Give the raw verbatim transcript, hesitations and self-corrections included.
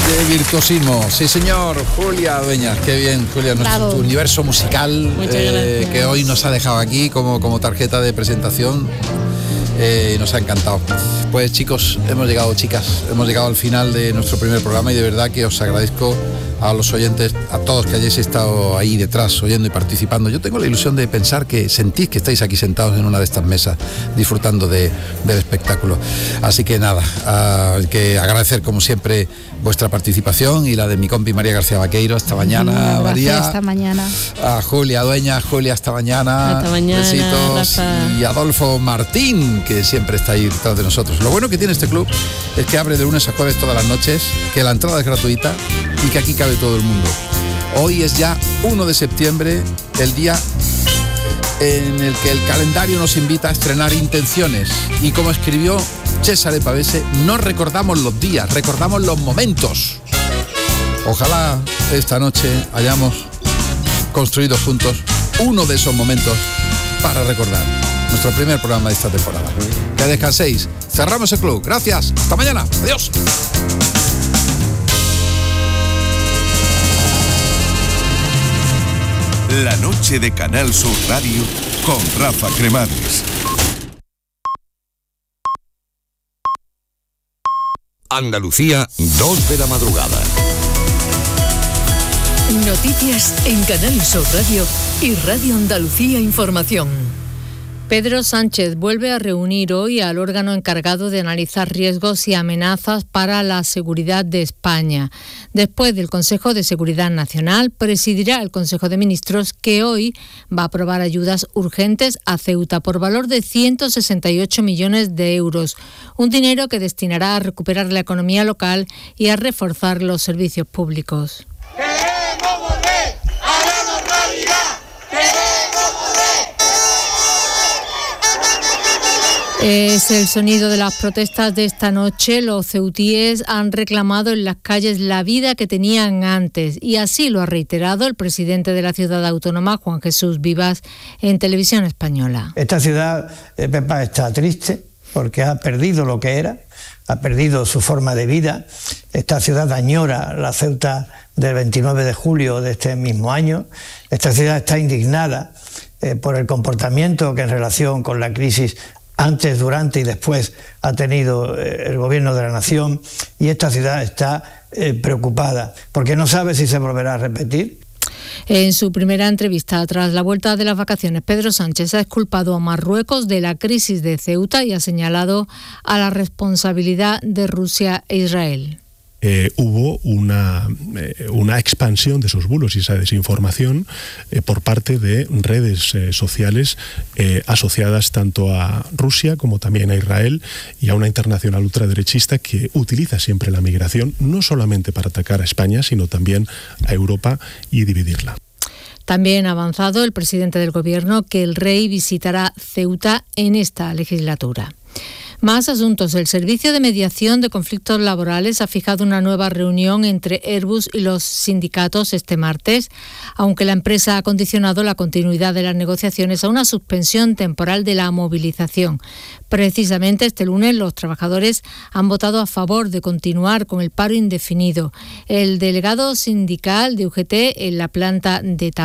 de virtuosismo. Sí, señor. Julia Dueñas, qué bien, Julia, nuestro tu universo musical eh, que hoy nos ha dejado aquí como, como tarjeta de presentación. Eh, nos ha encantado. Pues chicos, hemos llegado, chicas, hemos llegado al final de nuestro primer programa y de verdad que os agradezco a los oyentes, a todos que hayáis estado ahí detrás oyendo y participando. Yo tengo la ilusión de pensar que sentís que estáis aquí sentados en una de estas mesas disfrutando de, del espectáculo. Así que nada, uh, que agradecer como siempre vuestra participación y la de mi compi María García Vaqueiro. Hasta mañana, Gracias, María. Hasta mañana. A Julia Dueñas, Julia, hasta mañana. Hasta mañana. Besitos. Rafa. Y Adolfo Martín, que siempre está ahí detrás de nosotros. Lo bueno que tiene este club es que abre de lunes a jueves todas las noches, que la entrada es gratuita y que aquí cabe todo el mundo. Hoy es ya primero de septiembre, el día en el que el calendario nos invita a estrenar intenciones. Y como escribió Cesare Pavese, no recordamos los días, recordamos los momentos. Ojalá esta noche hayamos construido juntos uno de esos momentos para recordar. Nuestro primer programa de esta temporada. Que descanséis. Cerramos el club. Gracias. Hasta mañana. Adiós. La noche de Canal Sur Radio con Rafa Cremades. Andalucía, dos de la madrugada. Noticias en Canal Sur Radio y Radio Andalucía Información. Pedro Sánchez vuelve a reunir hoy al órgano encargado de analizar riesgos y amenazas para la seguridad de España. Después del Consejo de Seguridad Nacional, presidirá el Consejo de Ministros, que hoy va a aprobar ayudas urgentes a Ceuta por valor de ciento sesenta y ocho millones de euros, un dinero que destinará a recuperar la economía local y a reforzar los servicios públicos. ¡Queremos volver a la normalidad! ¡Queremos volver! Es el sonido de las protestas de esta noche. Los ceutíes han reclamado en las calles la vida que tenían antes y así lo ha reiterado el presidente de la ciudad autónoma, Juan Jesús Vivas, en Televisión Española. Esta ciudad, eh, Pepa, está triste porque ha perdido lo que era, ha perdido su forma de vida. Esta ciudad añora la Ceuta del veintinueve de julio de este mismo año. Esta ciudad está indignada eh, por el comportamiento que en relación con la crisis antes, durante y después ha tenido eh, el gobierno de la nación, y esta ciudad está eh, preocupada porque no sabe si se volverá a repetir. En su primera entrevista tras la vuelta de las vacaciones, Pedro Sánchez ha exculpado a Marruecos de la crisis de Ceuta y ha señalado a la responsabilidad de Rusia e Israel. Eh, hubo una, eh, una expansión de esos bulos y esa desinformación eh, por parte de redes eh, sociales eh, asociadas tanto a Rusia como también a Israel y a una internacional ultraderechista que utiliza siempre la migración no solamente para atacar a España, sino también a Europa y dividirla. También ha avanzado el presidente del Gobierno que el rey visitará Ceuta en esta legislatura. Más asuntos. El Servicio de Mediación de Conflictos Laborales ha fijado una nueva reunión entre Airbus y los sindicatos este martes, aunque la empresa ha condicionado la continuidad de las negociaciones a una suspensión temporal de la movilización. Precisamente este lunes los trabajadores han votado a favor de continuar con el paro indefinido. El delegado sindical de U G T en la planta de Tabaco